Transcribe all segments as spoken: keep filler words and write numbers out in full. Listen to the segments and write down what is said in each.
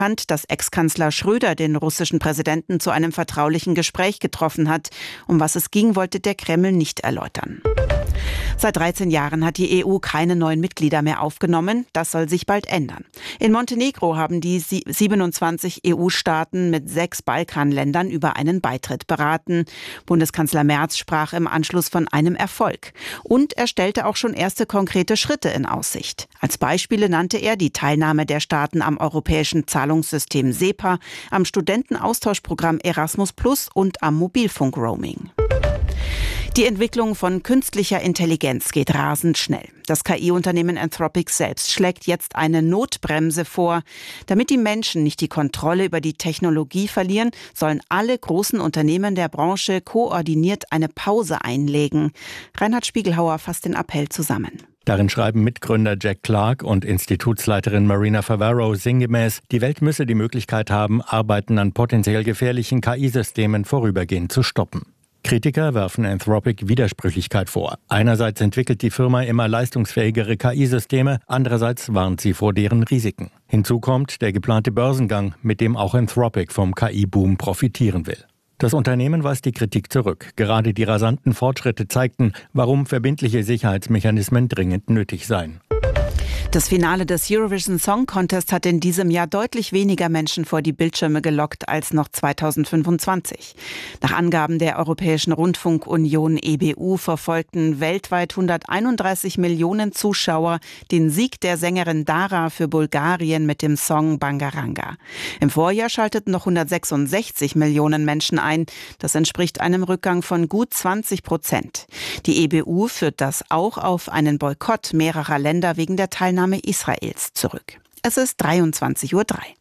dass Ex-Kanzler Schröder den russischen Präsidenten zu einem vertraulichen Gespräch getroffen hat. Um was es ging, wollte der Kreml nicht erläutern. Seit dreizehn Jahren hat die E U keine neuen Mitglieder mehr aufgenommen. Das soll sich bald ändern. In Montenegro haben die siebenundzwanzig E U-Staaten mit sechs Balkanländern über einen Beitritt beraten. Bundeskanzler Merz sprach im Anschluss von einem Erfolg. Und er stellte auch schon erste konkrete Schritte in Aussicht. Als Beispiele nannte er die Teilnahme der Staaten am europäischen Zahlungssystem SEPA, am Studentenaustauschprogramm Erasmus Plus und am Mobilfunk-Roaming. Die Entwicklung von künstlicher Intelligenz geht rasend schnell. Das K I-Unternehmen Anthropic selbst schlägt jetzt eine Notbremse vor. Damit die Menschen nicht die Kontrolle über die Technologie verlieren, sollen alle großen Unternehmen der Branche koordiniert eine Pause einlegen. Reinhard Spiegelhauer fasst den Appell zusammen. Darin schreiben Mitgründer Jack Clark und Institutsleiterin Marina Favaro sinngemäß, die Welt müsse die Möglichkeit haben, Arbeiten an potenziell gefährlichen K I-Systemen vorübergehend zu stoppen. Kritiker werfen Anthropic Widersprüchlichkeit vor. Einerseits entwickelt die Firma immer leistungsfähigere K I-Systeme, andererseits warnt sie vor deren Risiken. Hinzu kommt der geplante Börsengang, mit dem auch Anthropic vom K I-Boom profitieren will. Das Unternehmen weist die Kritik zurück. Gerade die rasanten Fortschritte zeigten, warum verbindliche Sicherheitsmechanismen dringend nötig seien. Das Finale des Eurovision Song Contest hat in diesem Jahr deutlich weniger Menschen vor die Bildschirme gelockt als noch zweitausendfünfundzwanzig. Nach Angaben der Europäischen Rundfunkunion E B U verfolgten weltweit hunderteinunddreißig Millionen Zuschauer den Sieg der Sängerin Dara für Bulgarien mit dem Song Bangaranga. Im Vorjahr schalteten noch hundertsechsundsechzig Millionen Menschen ein. Das entspricht einem Rückgang von gut zwanzig Prozent. Die E B U führt das auch auf einen Boykott mehrerer Länder wegen der Teilnahme Israels zurück. Es ist dreiundzwanzig Uhr drei.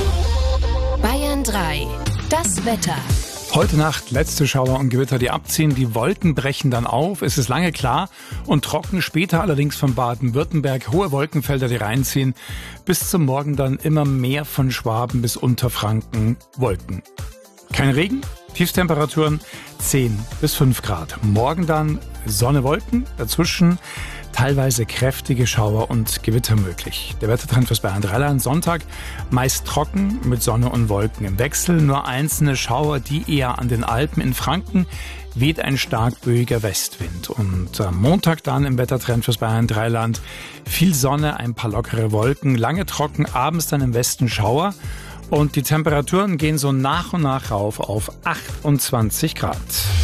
Bayern drei. Das Wetter. Heute Nacht letzte Schauer und Gewitter, die abziehen. Die Wolken brechen dann auf. Es ist lange klar und trocken. Später allerdings von Baden-Württemberg hohe Wolkenfelder, die reinziehen. Bis zum Morgen dann immer mehr von Schwaben bis Unterfranken Wolken. Kein Regen, Tiefstemperaturen zehn bis fünf Grad. Morgen dann Sonne, Wolken, dazwischen teilweise kräftige Schauer und Gewitter möglich. Der Wettertrend fürs Bayern drei Land: Sonntag meist trocken mit Sonne und Wolken im Wechsel. Nur einzelne Schauer, die eher an den Alpen. In Franken weht ein stark böiger Westwind. Und am Montag dann im Wettertrend fürs Bayern drei Land viel Sonne, ein paar lockere Wolken, lange trocken, abends dann im Westen Schauer. Und die Temperaturen gehen so nach und nach rauf auf achtundzwanzig Grad.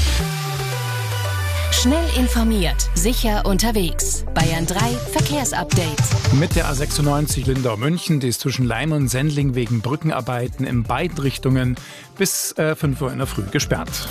Schnell informiert, sicher unterwegs. Bayern drei Verkehrsupdate. Mit der A sechsundneunzig Lindau-München, die ist zwischen Leim und Sendling wegen Brückenarbeiten in beiden Richtungen bis äh, fünf Uhr in der Früh gesperrt.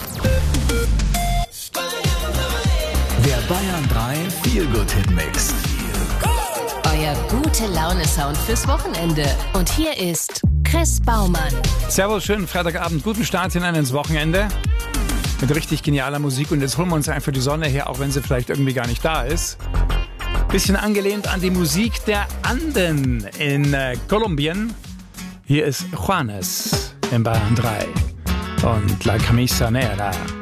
Der Bayern drei Feel-Good-Hit-Mix. Euer Gute-Laune-Sound fürs Wochenende. Und hier ist Chris Baumann. Servus, schönen Freitagabend, guten Start hinein ins Wochenende. Mit richtig genialer Musik, und jetzt holen wir uns einfach die Sonne her, auch wenn sie vielleicht irgendwie gar nicht da ist. Bisschen angelehnt an die Musik der Anden in äh, Kolumbien. Hier ist Juanes in Bayern drei und La Camisa Negra.